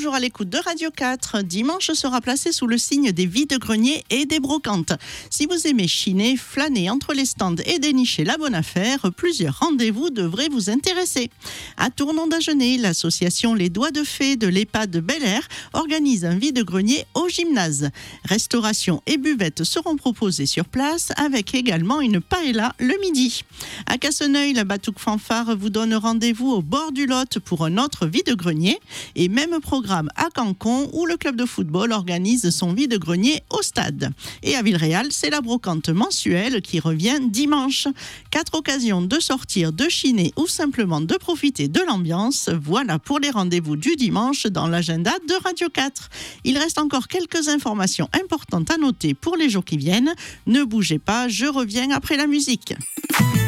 toujours à l'écoute de Radio 4. Dimanche sera placé sous le signe des vides-greniers et des brocantes. Si vous aimez chiner, flâner entre les stands et dénicher la bonne affaire, plusieurs rendez-vous devraient vous intéresser. À Tournon-d'Agenais, l'association Les Doigts de Fée de l'EHPAD Bel Air organise un vide-grenier au gymnase. Restauration et buvette seront proposées sur place avec également une paella le midi. À Casseneuil, la Batouk Fanfare vous donne rendez-vous au bord du Lot pour un autre vide-grenier. Et même programme à Cancon où le club de football organise son vide-grenier au stade. Et à Villeréal, c'est la brocante mensuelle qui revient dimanche. 4 occasions de sortir, de chiner ou simplement de profiter de l'ambiance. Voilà pour les rendez-vous du dimanche dans l'agenda de Radio 4. Il reste encore quelques informations importantes à noter pour les jours qui viennent. Ne bougez pas, je reviens après la musique.